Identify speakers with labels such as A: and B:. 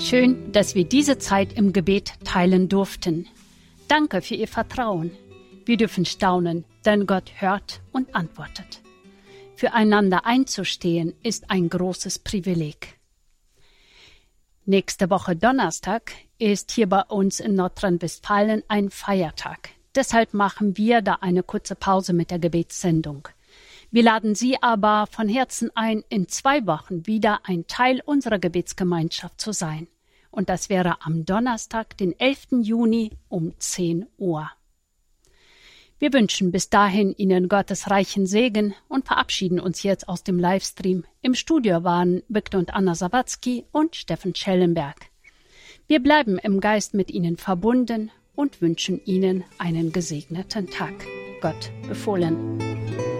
A: Schön, dass wir diese Zeit im Gebet teilen durften. Danke für Ihr Vertrauen. Wir dürfen staunen, denn Gott hört und antwortet. Füreinander einzustehen ist ein großes Privileg. Nächste Woche Donnerstag ist hier bei uns in Nordrhein-Westfalen ein Feiertag. Deshalb machen wir da eine kurze Pause mit der Gebetssendung. Wir laden Sie aber von Herzen ein, in 2 Wochen wieder ein Teil unserer Gebetsgemeinschaft zu sein. Und das wäre am Donnerstag, den 11. Juni um 10 Uhr. Wir wünschen bis dahin Ihnen Gottes reichen Segen und verabschieden uns jetzt aus dem Livestream. Im Studio waren Victor und Anna Sawatzki und Steffen Schellenberg. Wir bleiben im Geist mit Ihnen verbunden und wünschen Ihnen einen gesegneten Tag. Gott befohlen.